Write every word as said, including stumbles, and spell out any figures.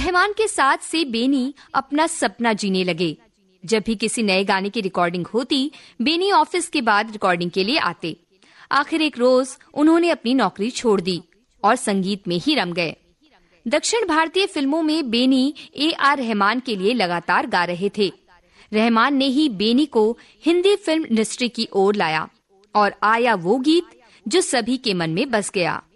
रहमान के साथ से बेनी अपना सपना जीने लगे। जब भी किसी नए गाने की रिकॉर्डिंग होती, बेनी ऑफिस के बाद रिकॉर्डिंग के लिए आते। आखिर एक रोज उन्होंने अपनी नौकरी छोड़ दी और संगीत में ही रम गए। दक्षिण भारतीय फिल्मों में बेनी ए आर रहमान के लिए लगातार गा रहे थे। रहमान ने ही बेनी को हिंदी फिल्म इंडस्ट्री की ओर लाया और आया वो गीत जो सभी के मन में बस गया।